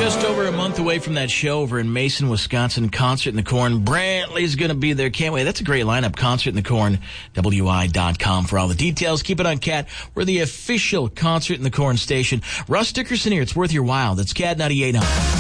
just over a month away from that show over in Mason, Wisconsin, Concert in the Corn. Brantley's going to be there. Can't wait. That's a great lineup. Concert in the Corn, WI.com for all the details. Keep it on Cat. We're the official Concert in the Corn station. Russ Dickerson here. It's worth your while. That's Cat 98.9.